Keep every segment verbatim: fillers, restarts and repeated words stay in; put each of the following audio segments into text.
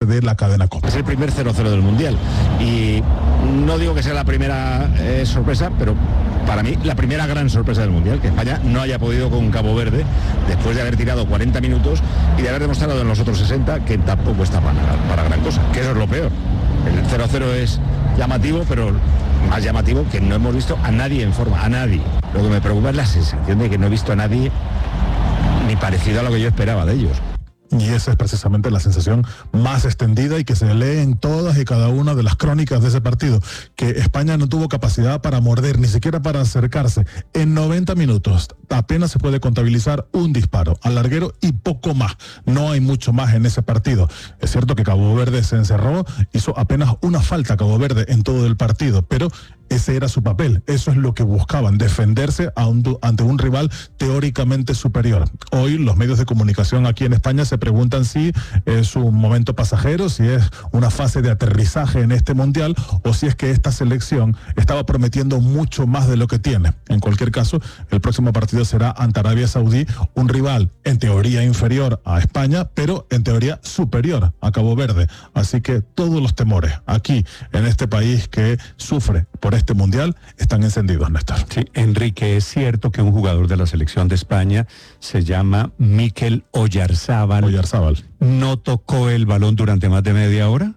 de la cadena COPE. Es el primer cero cero del Mundial y no digo que sea la primera eh, sorpresa, pero para mí la primera gran sorpresa del Mundial, que España no haya podido con Cabo Verde después de haber tirado cuarenta minutos y de haber demostrado en los otros sesenta que tampoco está para, para gran cosa, que eso es lo peor. El cero cero es llamativo, pero más llamativo que no hemos visto a nadie en forma, a nadie. Lo que me preocupa es la sensación de que no he visto a nadie ni parecido a lo que yo esperaba de ellos. Y esa es precisamente la sensación más extendida y que se lee en todas y cada una de las crónicas de ese partido, que España no tuvo capacidad para morder, ni siquiera para acercarse. En noventa minutos apenas se puede contabilizar un disparo al larguero y poco más. No hay mucho más en ese partido. Es cierto que Cabo Verde se encerró, hizo apenas una falta Cabo Verde en todo el partido, pero ese era su papel, eso es lo que buscaban, defenderse a un, ante un rival teóricamente superior. Hoy los medios de comunicación aquí en España se preguntan si es un momento pasajero, si es una fase de aterrizaje en este mundial o si es que esta selección estaba prometiendo mucho más de lo que tiene. En cualquier caso, el próximo partido será ante Arabia Saudí, un rival en teoría inferior a España, pero en teoría superior a Cabo Verde. Así que todos los temores aquí en este país que sufre por este mundial están encendidos, Néstor. Sí, Enrique, ¿es cierto que un jugador de la selección de España se llama Mikel Oyarzábal, Oyarzábal no tocó el balón durante más de media hora?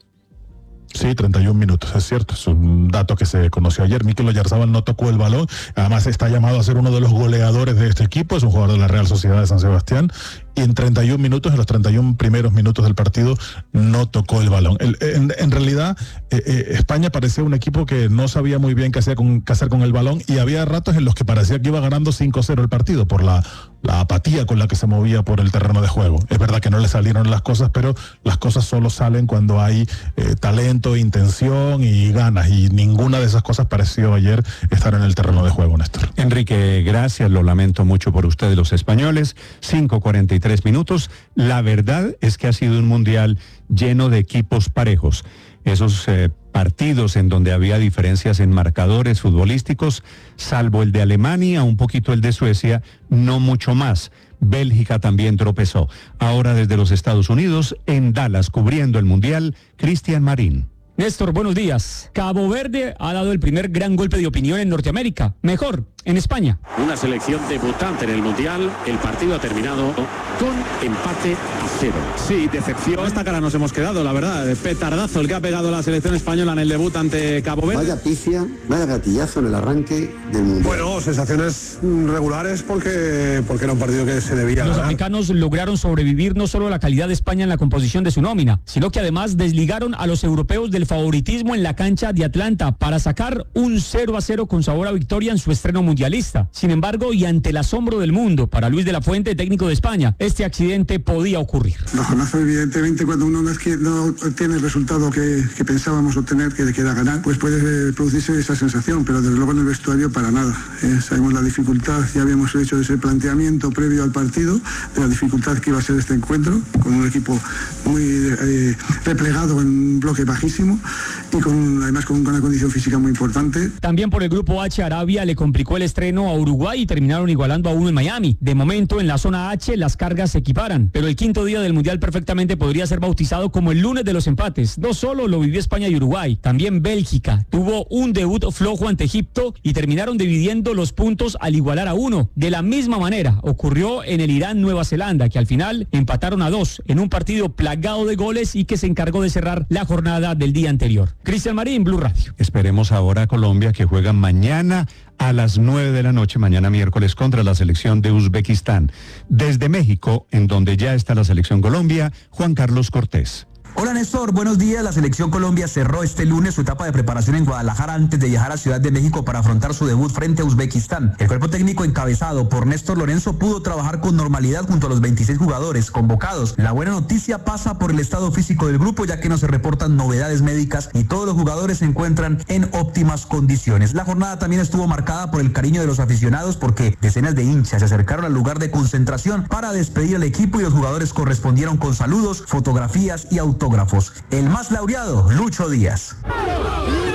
Sí, treinta y un minutos, es cierto, es un dato que se conoció ayer. Mikel Oyarzábal no tocó el balón, además está llamado a ser uno de los goleadores de este equipo, es un jugador de la Real Sociedad de San Sebastián, y en treinta y un minutos, en los treinta y un primeros minutos del partido, no tocó el balón. El, en, en realidad, eh, eh, España parecía un equipo que no sabía muy bien qué, hacía con, qué hacer con el balón, y había ratos en los que parecía que iba ganando cinco cero el partido, por la, la apatía con la que se movía por el terreno de juego. Es verdad que no le salieron las cosas, pero las cosas solo salen cuando hay eh, talento, intención y ganas, y ninguna de esas cosas pareció ayer estar en el terreno de juego, Néstor. Enrique, gracias, lo lamento mucho por ustedes los españoles. cinco cuarenta y tres minutos. La verdad es que ha sido un mundial lleno de equipos parejos. Esos eh, partidos en donde había diferencias en marcadores futbolísticos, salvo el de Alemania, un poquito el de Suecia, no mucho más. Bélgica también tropezó. Ahora desde los Estados Unidos, en Dallas, cubriendo el mundial, Cristian Marín. Néstor, buenos días. Cabo Verde ha dado el primer gran golpe de opinión en Norteamérica. Mejor, en España. Una selección debutante en el Mundial. El partido ha terminado con empate a cero. Sí, decepción. Esta cara nos hemos quedado, la verdad. Petardazo el que ha pegado la selección española en el debut ante Cabo Verde. Vaya pifia, vaya gatillazo en el arranque del Mundial. Bueno, sensaciones regulares porque, porque era un partido que se debía Los ganar. africanos lograron sobrevivir no solo a la calidad de España en la composición de su nómina, sino que además desligaron a los europeos del favoritismo en la cancha de Atlanta para sacar un cero a cero con sabor a victoria en su estreno mundialista. Sin embargo, y ante el asombro del mundo para Luis de la Fuente, técnico de España, este accidente podía ocurrir. Bajonazo, evidentemente, cuando uno no, es que no obtiene el resultado que, que pensábamos obtener, que queda ganar, pues puede producirse esa sensación, pero desde luego en el vestuario para nada. Eh, sabemos la dificultad, ya habíamos hecho ese planteamiento previo al partido, de la dificultad que iba a ser este encuentro, con un equipo muy eh, replegado en un bloque bajísimo y con además con una condición física muy importante. También por el grupo H, Arabia le complicó el estreno a Uruguay y terminaron igualando a uno en Miami. De momento, en la zona H, las cargas se equiparan, pero el quinto día del Mundial perfectamente podría ser bautizado como el lunes de los empates. No solo lo vivió España y Uruguay, también Bélgica tuvo un debut flojo ante Egipto y terminaron dividiendo los puntos al igualar a uno. De la misma manera ocurrió en el Irán-Nueva Zelanda, que al final empataron a dos en un partido plagado de goles y que se encargó de cerrar la jornada del día anterior. Cristian Marín, Blue Radio. Esperemos ahora a Colombia, que juega mañana a las nueve de la noche, mañana miércoles, contra la selección de Uzbekistán. Desde México, en donde ya está la selección Colombia, Juan Carlos Cortés. Hola Néstor, buenos días. La selección Colombia cerró este lunes su etapa de preparación en Guadalajara antes de viajar a Ciudad de México para afrontar su debut frente a Uzbekistán. El cuerpo técnico encabezado por Néstor Lorenzo pudo trabajar con normalidad junto a los veintiséis jugadores convocados. La buena noticia pasa por el estado físico del grupo, ya que no se reportan novedades médicas y todos los jugadores se encuentran en óptimas condiciones. La jornada también estuvo marcada por el cariño de los aficionados, porque decenas de hinchas se acercaron al lugar de concentración para despedir al equipo y los jugadores correspondieron con saludos, fotografías y autógrafos. El más laureado, Lucho Díaz.